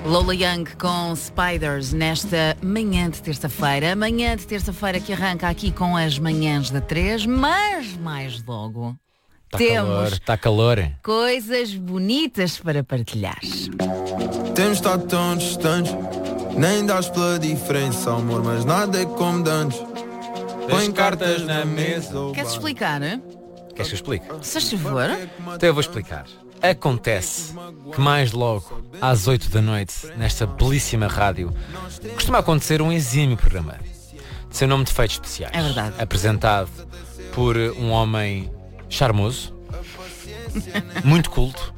Lola Young com Spiders nesta manhã de terça-feira. Manhã de terça-feira que arranca aqui com as manhãs da 3, mas mais logo Está calor. Coisas bonitas para partilhar. Temos estado tão distantes, nem dás pela diferença, amor, mas nada é como dantes. Põe cartas na mesa. Queres explicar, né? Queres que eu explique? Se faz favor. Então eu vou explicar. Acontece que mais logo, às 8 da noite, nesta belíssima rádio, costuma acontecer um exímio programa de seu nome de feitos especiais. É verdade. Apresentado por um homem charmoso, muito culto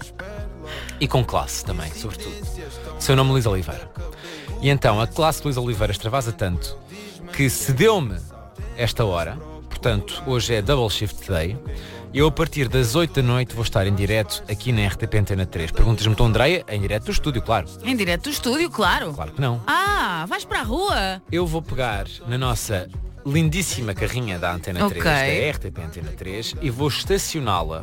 e com classe também, sobretudo. Seu nome Luís Oliveira. E então a classe de Luís Oliveira extravasa tanto que cedeu-me esta hora. Portanto, hoje é Double Shift Day. E eu, a partir das 8 da noite, vou estar em direto aqui na RTP Antena 3. Perguntas-me, então, Andreia, em direto do estúdio, claro. Em direto do estúdio, claro. Claro que não. Ah, vais para a rua? Eu vou pegar na nossa lindíssima carrinha da Antena 3, da RTP Antena 3, e vou estacioná-la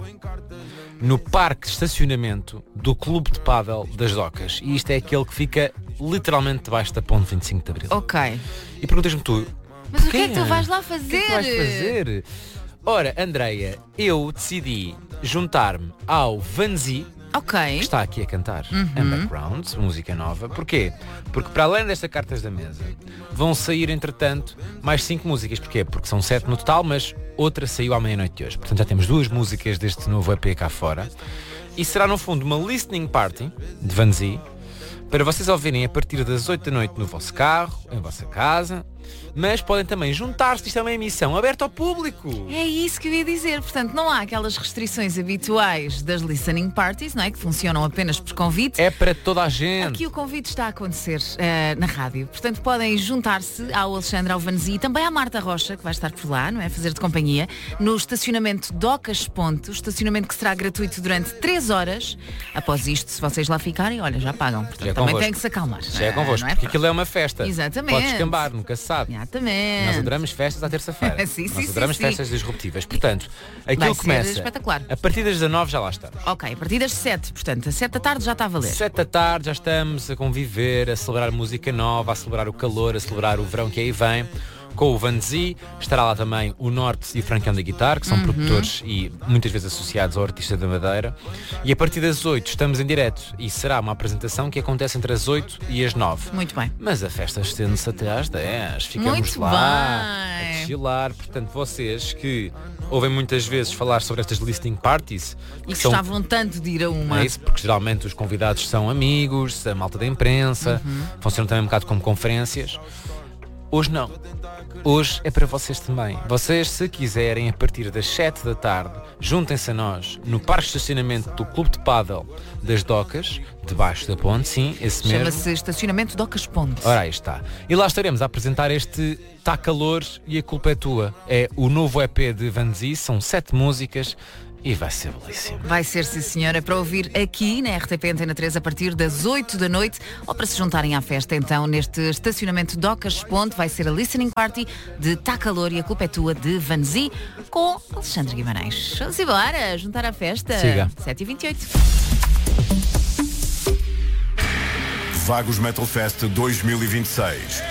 no parque de estacionamento do Clube de Pádel das Docas. E isto é aquele que fica literalmente debaixo da ponte 25 de Abril. Ok. E perguntas-me tu... Mas o que é que tu vais lá fazer? O que é que tu vais fazer? Ora, Andreia, eu decidi juntar-me ao Vanzi, que está aqui a cantar em background, música nova. Porquê? Porque para além destas cartas da mesa, vão sair, entretanto, mais 5 músicas. Porquê? Porque são 7 no total, mas outra saiu à meia-noite de hoje. Portanto, já temos 2 músicas deste novo EP cá fora. E será, no fundo, uma listening party de Vanzi, para vocês ouvirem a partir das 8 da noite no vosso carro, em vossa casa. Mas podem também juntar-se, isto é uma emissão aberta ao público. É isso que eu ia dizer. Portanto, não há aquelas restrições habituais das listening parties, não é? Que funcionam apenas por convite. É para toda a gente. Aqui o convite está a acontecer na rádio. Portanto, podem juntar-se ao Alexandre Alvanzi e também à Marta Rocha, que vai estar por lá, não é? Fazer de companhia, no estacionamento Docas Ponte, estacionamento que será gratuito durante 3 horas. Após isto, se vocês lá ficarem, olha, já pagam. Portanto, já é também tem que se acalmar. Já é convosco, não é? Porque aquilo é uma festa. Exatamente. Pode escambar, nunca se sabe. Exatamente. Nós adoramos festas à terça-feira. sim, Nós adoramos festas disruptivas. Portanto, aquilo começa espetacular. a partir das 19 já lá está. Ok, a partir das 7, portanto, às 7 da tarde já está a valer. 7 da tarde já estamos a conviver, a celebrar música nova, a celebrar o calor, a celebrar o verão que aí vem. Com o Vanzi, estará lá também o Norte e o Francão da Guitar, que são produtores e muitas vezes associados ao Artista da Madeira. E a partir das 8 estamos em direto e será uma apresentação que acontece entre as 8 e as 9. Muito bem. Mas a festa estende-se até às 10. Ficamos muito lá bem. a chilar. Portanto, vocês que ouvem muitas vezes falar sobre estas listening parties e gostavam tanto de ir a uma. É isso, porque geralmente os convidados são amigos, a malta da imprensa, funcionam também um bocado como conferências. Hoje não. Hoje é para vocês também. Vocês, se quiserem, a partir das 7 da tarde, juntem-se a nós no parque de estacionamento do Clube de Pádel das Docas, debaixo da ponte, sim, esse mesmo. Chama-se Estacionamento Docas Ponte. Ora, aí está. E lá estaremos a apresentar este Tá Calor e a Culpa é Tua. É o novo EP de Vanzi, são 7 músicas. E vai ser belíssimo. Vai ser, sim senhora, para ouvir aqui na RTP Antena 3 a partir das 8 da noite ou para se juntarem à festa então neste estacionamento Docas Ponte. Vai ser a listening party de Tá Calor e a Culpa é Tua de Vanzi com Alexandre Guimarães. Vamos embora, juntar à festa. Siga. 7h28. Vagos Metal Fest 2026.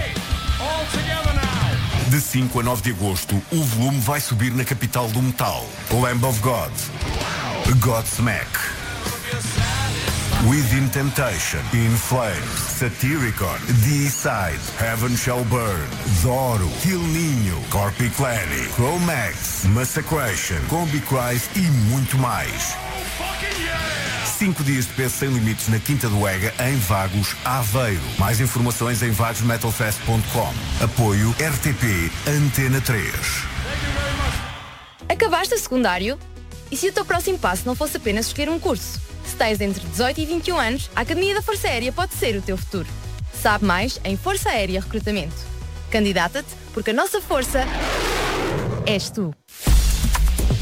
De 5 a 9 de agosto, o volume vai subir na capital do metal. Lamb of God, Godsmack, Within Temptation, In Flames, Satyricon, D-Side, Heaven Shall Burn, Zoro, Kill Ninho, Corpiclani, Chromax, Massacration, Combi Christ e muito mais. 5 dias de peso sem limites na Quinta do Ega, em Vagos, Aveiro. Mais informações em vagosmetalfest.com. Apoio RTP Antena 3. Acabaste o secundário? E se o teu próximo passo não fosse apenas escolher um curso? Se tens entre 18 e 21 anos, a Academia da Força Aérea pode ser o teu futuro. Sabe mais em Força Aérea Recrutamento. Candidata-te, porque a nossa força és tu.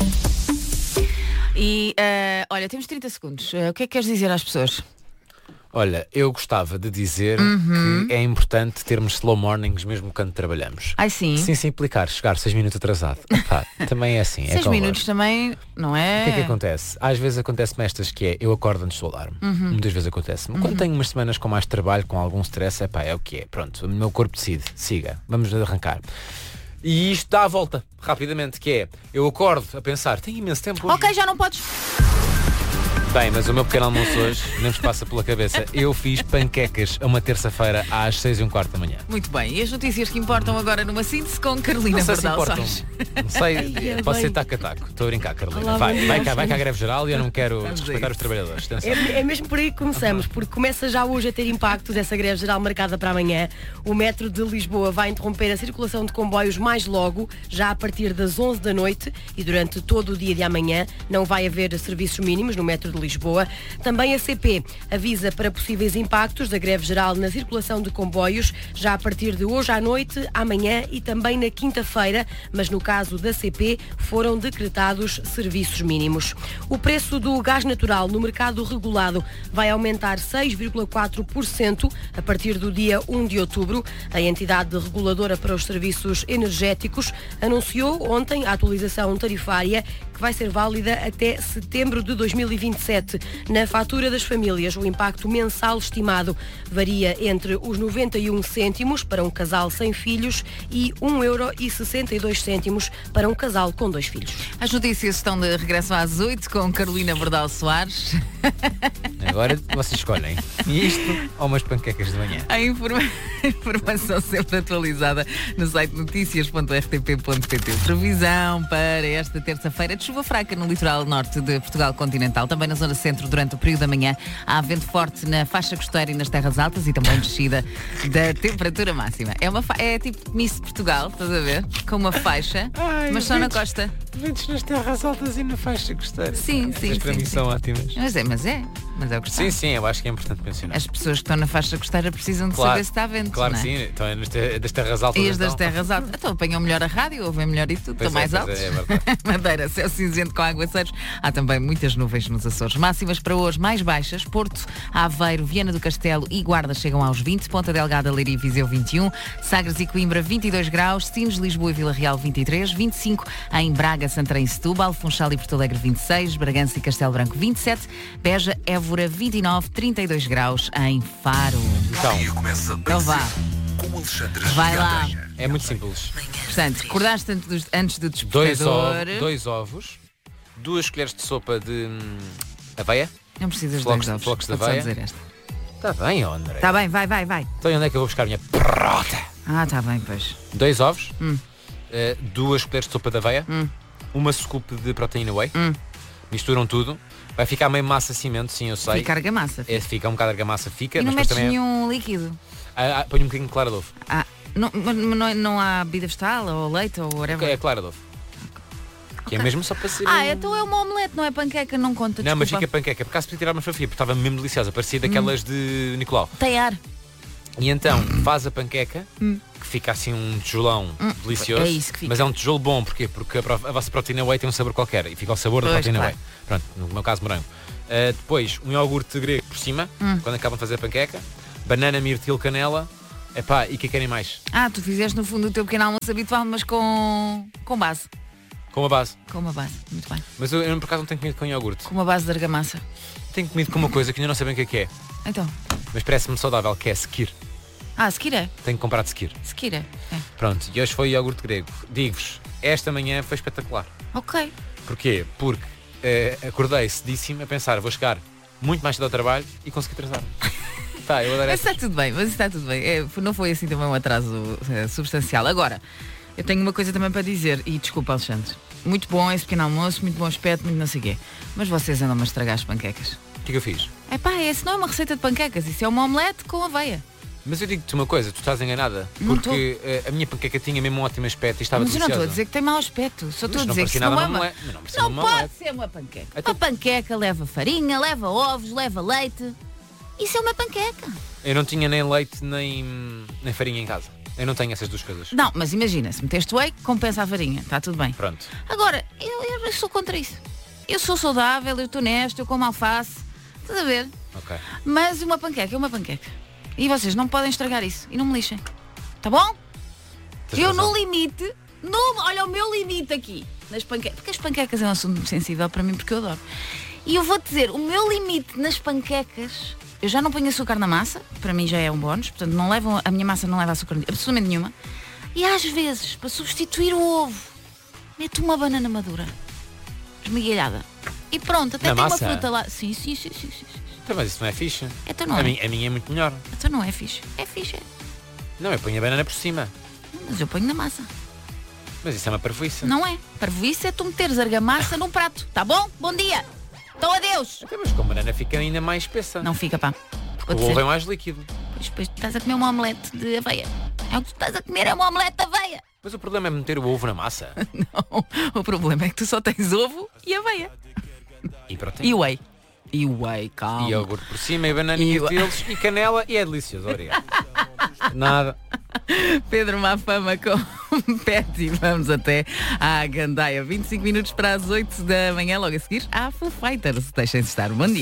E, olha, temos 30 segundos. O que é que queres dizer às pessoas? Olha, eu gostava de dizer que é importante termos slow mornings mesmo quando trabalhamos. Ai, sim. Sim, se implicar chegar 6 minutos atrasado. Epá, também é assim. 6 minutos também, não é? O que é que acontece? Às vezes acontece-me estas que é, eu acordo antes do alarme. Muitas vezes acontece-me. Quando tenho umas semanas com mais trabalho, com algum stress, epá, é o que é. Pronto, o meu corpo decide. Siga, vamos arrancar. E isto dá a volta, rapidamente, que é, eu acordo a pensar, tenho imenso tempo hoje. Ok, já não podes... Bem, mas o meu pequeno almoço hoje nem me passa pela cabeça. Eu fiz panquecas a uma terça-feira às 6h15 da manhã. Muito bem, e as notícias que importam agora numa síntese com Carolina Verdal Soares. Não sei, pode ser taco a taco. Estou a brincar, Carolina. Olá, vai cá a greve geral e eu não quero desrespeitar os trabalhadores. Atenção. É mesmo por aí que começamos, porque começa já hoje a ter impactos essa greve geral marcada para amanhã. O metro de Lisboa vai interromper a circulação de comboios mais logo, já a partir das 11 da noite, e durante todo o dia de amanhã não vai haver serviços mínimos no metro de Lisboa. Também a CP avisa para possíveis impactos da greve geral na circulação de comboios, já a partir de hoje à noite, amanhã e também na quinta-feira, mas no caso da CP foram decretados serviços mínimos. O preço do gás natural no mercado regulado vai aumentar 6,4% a partir do dia 1 de outubro. A entidade reguladora para os serviços energéticos anunciou ontem a atualização tarifária que vai ser válida até setembro de 2027. Na fatura das famílias, o impacto mensal estimado varia entre os 91 cêntimos para um casal sem filhos e 1,62 € para um casal com 2 filhos. As notícias estão de regresso às 8 com Carolina Verdal Soares. Agora vocês escolhem isto ou umas panquecas de manhã. A informação sempre atualizada no site noticias.rtp.pt. Previsão para esta terça-feira de chuva fraca no litoral norte de Portugal continental. Também na zona centro durante o período da manhã. Há vento forte na faixa costeira e nas terras altas e também descida da temperatura máxima. É tipo Miss Portugal, estás a ver? Com uma faixa, mas só na costa. Ventos nas terras altas e na faixa costeira. Sim. Para mim são ótimas. Mas é o que está. Sim, eu acho que é importante mencionar. As pessoas que estão na faixa costeira precisam de saber se está vento. Claro não é? que sim, então é das terras altas. E as das terras altas. Então apanham melhor a rádio, ouvem melhor isso tudo, estão mais altos. É verdade. Madeira, céu cinzento com aguaceiros. Há também muitas nuvens nos Açores. Máximas para hoje mais baixas. Porto, Aveiro, Viana do Castelo e Guarda chegam aos 20. Ponta Delgada, Leiria e Viseu 21. Sagres e Coimbra 22 graus. Sines, Lisboa e Vila Real 23. 25 em Braga, Santarém e Setúbal. Funchal e Porto Alegre 26. Bragança e Castelo Branco 27. Beja, Évora 29. 32 graus em Faro. Então vá. Vai lá. É muito simples. Portanto, recordaste antes do despertador. 2 ovos, 2 colheres de sopa de aveia. Não precisas de 2 ovos. Flocos de Vou só aveia. dizer esta. Está bem, André. Está bem, vai. Então onde é que eu vou buscar a minha prota? Está bem, pois. 2 ovos, 2 colheres de sopa de aveia, uma scoop de proteína whey, misturam tudo. Vai ficar meio massa cimento, sim, eu sei. Fica argamassa. Fica um bocado argamassa, fica. E não mas metes também nenhum líquido? Ponho um bocadinho de clara de ovo. Não há bebida vegetal ou leite ou whatever? É clara de ovo. Que é mesmo só para ser... então é uma omelete, não é panqueca, não conta, Não, desculpa. mas fica panqueca. Por acaso podia tirar uma fotografia, porque estava mesmo deliciosa. Parecia daquelas de Nicolau. Tem ar. E então faz a panqueca, que fica assim um tijolão delicioso. É isso que fica. Mas é um tijolo bom, porquê? Porque a vossa proteína whey tem um sabor qualquer. E fica o sabor da proteína whey. Pronto, no meu caso morango. Depois um iogurte grego por cima, quando acabam de fazer a panqueca. Banana, mirtilo, canela. Epá, e o que querem mais? Tu fizeste no fundo o teu pequeno almoço habitual, mas com base. Com uma base. Com uma base, muito bem. Mas eu por acaso não tenho comido com iogurte. Com uma base de argamassa. Tenho comido com uma coisa que ainda não sei bem o que é. Então. Mas parece-me saudável, que é sequir. Sequir é? Tenho que comprar de sequir. Sequir é. Pronto, e hoje foi iogurte grego. Digo-vos, esta manhã foi espetacular. Ok. Porquê? Porque acordei cedíssimo a pensar, vou chegar muito mais cedo ao trabalho e consegui atrasar. Eu adoro mas está tudo bem, não foi assim também um atraso substancial. Agora, eu tenho uma coisa também para dizer, e desculpa, Alexandre. Muito bom esse pequeno almoço, muito bom aspecto, muito não sei o quê. Mas vocês andam a estragar as panquecas. O que é que eu fiz? Isso não é uma receita de panquecas, isso é uma omelete com aveia. Mas eu digo-te uma coisa, tu estás enganada. Porque a minha panqueca tinha mesmo um ótimo aspecto e estava deliciosa. Mas eu não estou a dizer que tem mau aspecto, só estou a dizer que isso não é uma... Não pode ser uma panqueca. Uma panqueca leva farinha, leva ovos, leva leite. Isso é uma panqueca. Eu não tinha nem leite nem farinha em casa. Eu não tenho essas duas coisas. Não, mas imagina, se meteste whey, compensa a farinha, está tudo bem. Pronto. Agora, eu sou contra isso. Eu sou saudável, eu estou honesto, eu como alface. Estás a ver? Ok. Mas uma panqueca é uma panqueca. E vocês não podem estragar isso. E não me lixem. Tá bom? Eu no limite, olha o meu limite aqui. Nas panquecas. Porque as panquecas é um assunto muito sensível para mim, porque eu adoro. E eu vou dizer, o meu limite nas panquecas, eu já não ponho açúcar na massa, para mim já é um bónus, portanto a minha massa não leva açúcar absolutamente nenhuma. E às vezes, para substituir o ovo, meto uma banana madura, esmigalhada. E pronto, até tem uma fruta lá. Sim. Então, mas isso não é fixe. Então não a minha é muito melhor. Então não é fixe. É fixe. Não, eu ponho a banana por cima. Mas eu ponho na massa. Mas isso é uma parvoíce. Não é. Parvoíce é tu meteres argamassa num prato. Tá bom? Bom dia. Então adeus. Até, mas com banana fica ainda mais espessa. Não fica, pá. O ovo é mais líquido. Pois tu estás a comer uma omelete de aveia. É o que tu estás a comer, é uma omelete de aveia. Mas o problema é meter o ovo na massa. Não, o problema é que tu só tens ovo e aveia. E proteína. E whey. E whey, calma. E iogurte por cima, e bananinha deles, e canela, e é delicioso, obrigado. Nada. Pedro Mafama com Petty. Vamos até à Gandaia. 25 minutos para as 8 da manhã, logo a seguir, à Foo Fighters. Deixem-se estar. Bom dia.